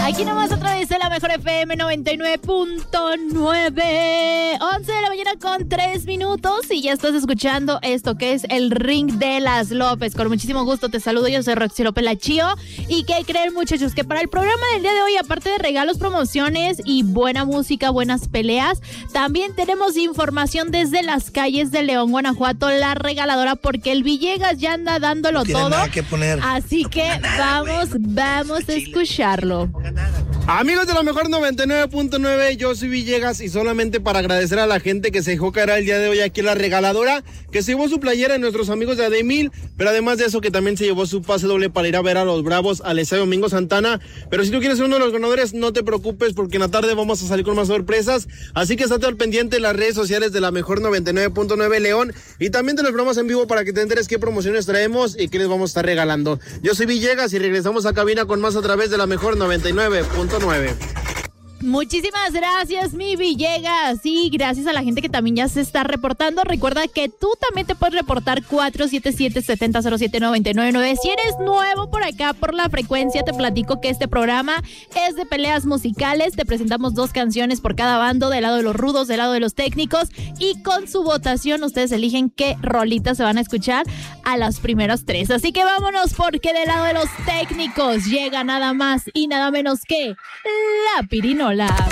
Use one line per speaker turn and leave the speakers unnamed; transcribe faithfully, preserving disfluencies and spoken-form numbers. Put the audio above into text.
Aquí nomás otra vez en la mejor F M noventa y nueve punto nueve. once de la mañana con tres minutos y ya estás escuchando esto que es el Ring de las López. Con muchísimo gusto te saludo, yo soy Roxy López La Chío. ¿Y qué creen, muchachos? Que para el programa del día de hoy, aparte de regalos, promociones y buena música, buenas peleas, también tenemos información desde las calles de León, Guanajuato, la regaladora, porque el Villegas ya anda dándolo
no tiene
todo.
Nada que poner.
Así
no
que
nada,
vamos,
wey.
vamos a escucharlo.
Amigos de la mejor noventa y nueve punto nueve, yo soy Villegas y solamente para agradecer a la gente que se dejó caer el día de hoy aquí en la regaladora, que se llevó su playera de nuestros amigos de Ademil, pero además de eso que también se llevó su pase doble para ir a ver a los Bravos al Estadio Domingo Santana. Pero si tú quieres ser uno de los ganadores, no te preocupes porque en la tarde vamos a salir con más sorpresas, así que estate al pendiente en las redes sociales de la mejor noventa y nueve punto nueve León y también de los programas en vivo para que te enteres qué promociones traemos y qué les vamos a estar regalando. Yo soy Villegas y regresamos a cabina con más a través de la mejor noventa y nueve punto nueve.
Muchísimas gracias, mi Villegas. Y gracias a la gente que también ya se está reportando. Recuerda que tú también te puedes reportar cuatro siete siete, siete cero cero siete, nueve nueve nueve. Si eres nuevo por acá, por la frecuencia, te platico que este programa es de peleas musicales. Te presentamos dos canciones por cada bando, del lado de los rudos, del lado de los técnicos. Y con su votación, ustedes eligen qué rolitas se van a escuchar a las primeras tres. Así que vámonos, porque del lado de los técnicos llega nada más y nada menos que La Pirinola.